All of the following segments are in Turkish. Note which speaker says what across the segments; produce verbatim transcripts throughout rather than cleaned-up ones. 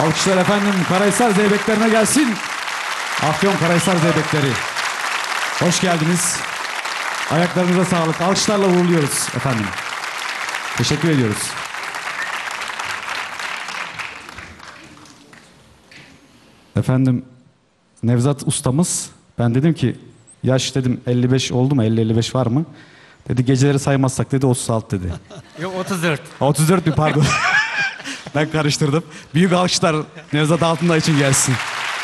Speaker 1: Alkışlar efendim Karahisar Zeybeklerine gelsin. Afyon Karahisar Zeybekleri. Hoş geldiniz. Ayaklarınıza sağlık. Alkışlarla uğurluyoruz efendim. Teşekkür ediyoruz. Efendim Nevzat ustamız, ben dedim ki yaş dedim elli beş oldu mu, elli elli beş var mı? Dedi geceleri saymazsak dedi otuz altı dedi.
Speaker 2: Yok otuz dört.
Speaker 1: otuz dört mi pardon. Ben karıştırdım. Büyük alkışlar Nevzat Altındağ için gelsin.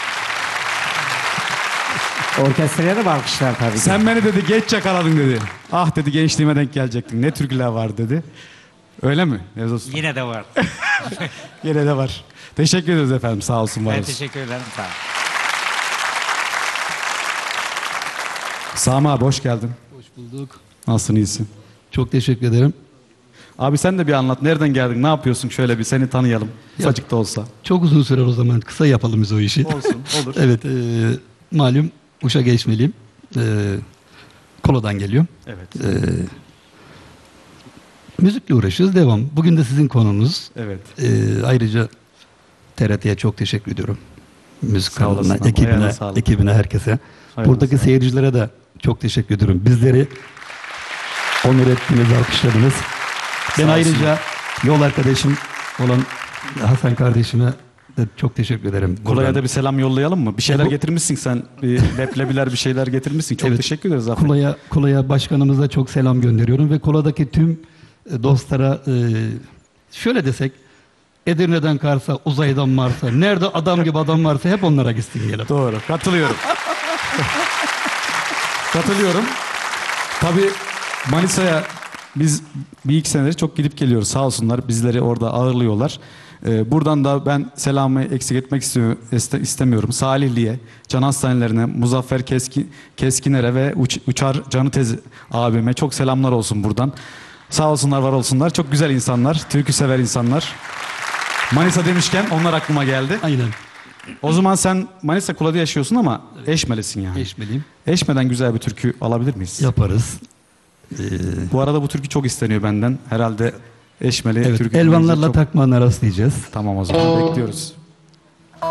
Speaker 2: Orkestraya da mı alkışlar tabii.
Speaker 1: Sen beni dedi geç yakaladın dedi. Ah dedi gençliğime denk gelecektin. Ne türküler var dedi. Öyle mi Nevzat Usta?
Speaker 2: Yine de var.
Speaker 1: Yine de var. Teşekkür ederiz efendim, sağ olsun, var
Speaker 2: Ben
Speaker 1: olsun.
Speaker 2: teşekkür ederim. Sağ olun.
Speaker 1: Sami abi hoş geldin.
Speaker 3: Hoş bulduk.
Speaker 1: Nasılsın, iyisin?
Speaker 3: Çok teşekkür ederim.
Speaker 1: Abi sen de bir anlat. Nereden geldin? Ne yapıyorsun? Şöyle bir seni tanıyalım. Ufacık da olsa.
Speaker 3: Çok uzun sürer o zaman. Kısa yapalım biz o işi.
Speaker 1: Olsun, olur.
Speaker 3: Evet. E, malum Uşak Geçmeliyim. E, Kolo'dan geliyorum.
Speaker 1: Evet.
Speaker 3: E, müzikle uğraşıyoruz. Devam. Bugün de sizin konunuz.
Speaker 1: Evet.
Speaker 3: E, ayrıca T R T'ye çok teşekkür ediyorum. Müzik
Speaker 1: Sağ olasın
Speaker 3: kanalına,
Speaker 1: abi.
Speaker 3: ekibine,
Speaker 1: Ayağına sağlık.
Speaker 3: ekibine, herkese.
Speaker 1: Ayağına
Speaker 3: Buradaki
Speaker 1: sağlık.
Speaker 3: seyircilere de çok teşekkür ediyorum. Bizleri onur ettiniz, alkışladınız. Ben
Speaker 1: Sağ
Speaker 3: ayrıca yol arkadaşım olan Hasan kardeşime de çok teşekkür ederim.
Speaker 1: Kula'ya
Speaker 3: Buradan.
Speaker 1: da bir selam yollayalım mı? Bir şeyler
Speaker 3: Bu-
Speaker 1: getirmişsin sen. Bir leblebiler bir şeyler getirmişsin. Çok
Speaker 3: Evet.
Speaker 1: teşekkür ederiz zaten.
Speaker 3: Kula'ya, Kula'ya başkanımıza çok selam gönderiyorum ve Kula'daki tüm e, dostlara e, şöyle desek, Edirne'den Kars'a, uzaydan Mars'a, nerede adam gibi adam varsa hep onlara gitsin diyelim.
Speaker 1: Doğru. Katılıyorum. Katılıyorum. Tabii Manisa'ya biz bir iki senedir çok gidip geliyoruz. Sağ olsunlar. Bizleri orada ağırlıyorlar. Ee, buradan da ben selamı eksik etmek istiyor, iste- istemiyorum. Salihli'ye, Can Hastanelerine, Muzaffer Keski, Keskiner'e ve Uç, Uçar Canı Tez abime çok selamlar olsun buradan. Sağ olsunlar, var olsunlar. Çok güzel insanlar, türkü sever insanlar. Manisa demişken onlar aklıma geldi.
Speaker 3: Aynen.
Speaker 1: O zaman sen Manisa Kula'da yaşıyorsun ama Eşmelisin yani.
Speaker 3: Geçmeliyim.
Speaker 1: Eşme'den güzel bir türkü alabilir miyiz?
Speaker 3: Yaparız. Ee,
Speaker 1: Bu arada bu türkü çok isteniyor benden. Herhalde Eşmeli
Speaker 3: evet,
Speaker 1: türkü.
Speaker 3: elvanlarla
Speaker 1: çok...
Speaker 3: takmanı rastlayacağız.
Speaker 1: Tamam o zaman bekliyoruz.